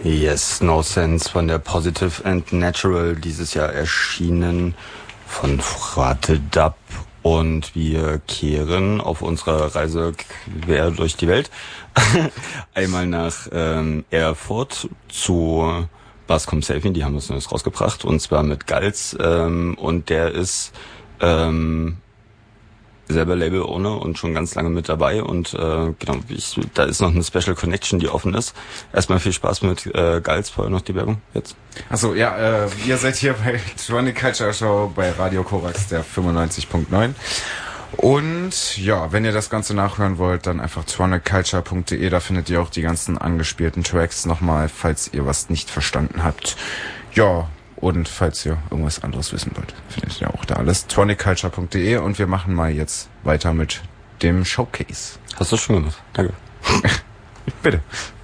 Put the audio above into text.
Yes, No Sense von der Positive and Natural, dieses Jahr erschienen von Frate Dub. Und wir kehren auf unserer Reise quer durch die Welt einmal nach Erfurt zu Bascom Selfie, die haben uns rausgebracht, und zwar mit Gals, und der ist selber Label-Owner und schon ganz lange mit dabei, und genau, da ist noch eine Special Connection, die offen ist. Erstmal viel Spaß mit Gals, vorher noch die Werbung jetzt. Achso, ja, ihr seid hier bei Tronic Culture Show bei Radio Korax, der 95.9. Und ja, wenn ihr das Ganze nachhören wollt, dann einfach tronicculture.de, da findet ihr auch die ganzen angespielten Tracks nochmal, falls ihr was nicht verstanden habt. Ja, und falls ihr irgendwas anderes wissen wollt, findet ihr auch da alles. tronicculture.de, und wir machen mal jetzt weiter mit dem Showcase. Hast du schon gemacht? Danke. Bitte.